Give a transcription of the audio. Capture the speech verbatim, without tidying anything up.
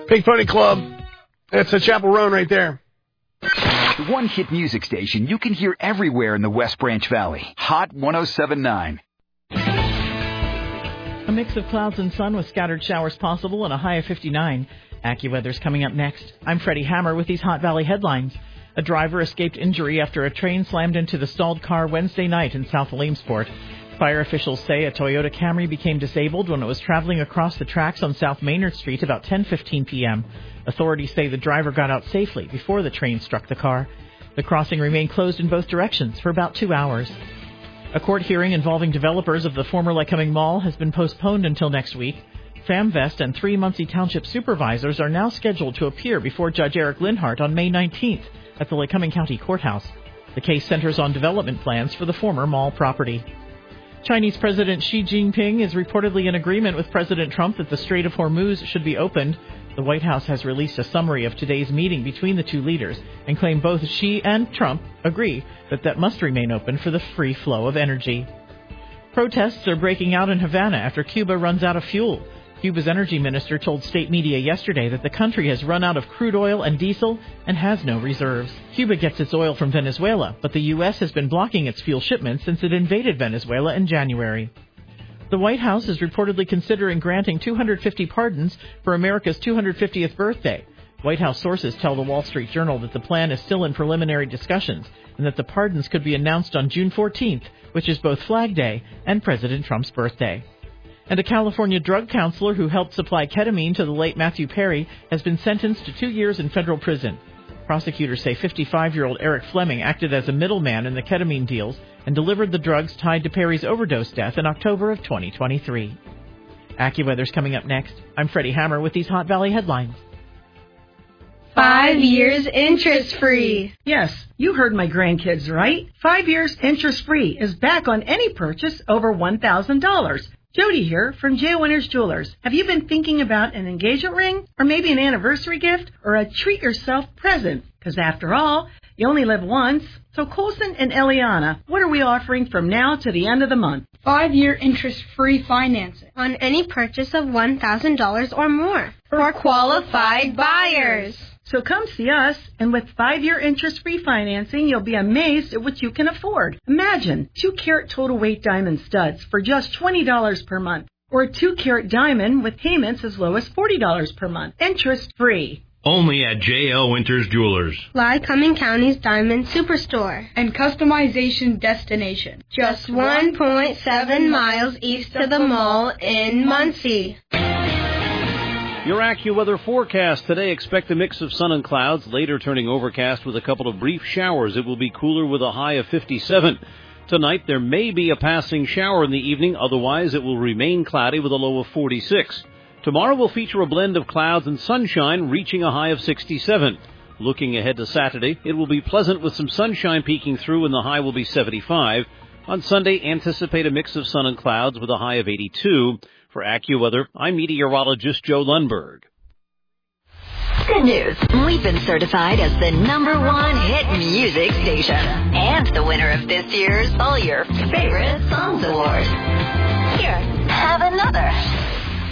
Pink Pony Club. That's a Chapel Roan right there. The one-hit music station you can hear everywhere in the West Branch Valley. Hot one oh seven point nine. A mix of clouds and sun with scattered showers possible and a high of fifty-nine. AccuWeather's coming up next. I'm Freddie Hammer with these Hot Valley headlines. A driver escaped injury after a train slammed into the stalled car Wednesday night in South Williamsport. Fire officials say a Toyota Camry became disabled when it was traveling across the tracks on South Maynard Street about ten fifteen p.m. Authorities say the driver got out safely before the train struck the car. The crossing remained closed in both directions for about two hours. A court hearing involving developers of the former Lycoming Mall has been postponed until next week. FamVest and three Muncie Township supervisors are now scheduled to appear before Judge Eric Linhart on May nineteenth at the Lycoming County Courthouse. The case centers on development plans for the former mall property. Chinese President Xi Jinping is reportedly in agreement with President Trump that the Strait of Hormuz should be opened. The White House has released a summary of today's meeting between the two leaders and claimed both Xi and Trump agree that that must remain open for the free flow of energy. Protests are breaking out in Havana after Cuba runs out of fuel. Cuba's energy minister told state media yesterday that the country has run out of crude oil and diesel and has no reserves. Cuba gets its oil from Venezuela, but the U S has been blocking its fuel shipments since it invaded Venezuela in January. The White House is reportedly considering granting two hundred fifty pardons for America's two hundred fiftieth birthday. White House sources tell the Wall Street Journal that the plan is still in preliminary discussions and that the pardons could be announced on June fourteenth, which is both Flag Day and President Trump's birthday. And a California drug counselor who helped supply ketamine to the late Matthew Perry has been sentenced to two years in federal prison. Prosecutors say fifty-five-year-old Eric Fleming acted as a middleman in the ketamine deals and delivered the drugs tied to Perry's overdose death in October of twenty twenty-three. AccuWeather's coming up next. I'm Freddie Hammer with these Hot Valley headlines. Five years interest-free. Yes, you heard my grandkids right. Five years interest-free is back on any purchase over one thousand dollars. Jody here from J. Winters Jewelers. Have you been thinking about an engagement ring or maybe an anniversary gift or a treat-yourself present? Because after all, you only live once. So Colson and Eliana, what are we offering from now to the end of the month? Five-year interest-free financing on any purchase of one thousand dollars or more for qualified buyers. So come see us, and with five-year interest-free financing, you'll be amazed at what you can afford. Imagine two-carat total weight diamond studs for just twenty dollars per month, or a two-carat diamond with payments as low as forty dollars per month, interest-free. Only at J L Winters Jewelers. Lycoming County's Diamond Superstore and customization destination. Just one point seven miles east of the mall in Muncie. Your AccuWeather forecast today. Expect a mix of sun and clouds, later turning overcast with a couple of brief showers. It will be cooler with a high of fifty-seven. Tonight, there may be a passing shower in the evening. Otherwise, it will remain cloudy with a low of forty-six. Tomorrow will feature a blend of clouds and sunshine, reaching a high of sixty-seven. Looking ahead to Saturday, it will be pleasant with some sunshine peeking through, and the high will be seventy-five. On Sunday, anticipate a mix of sun and clouds with a high of eighty-two. For AccuWeather, I'm meteorologist Joe Lundberg. Good news. We've been certified as the number one hit music station and the winner of this year's All Your Favorite Songs Award. Here, have another.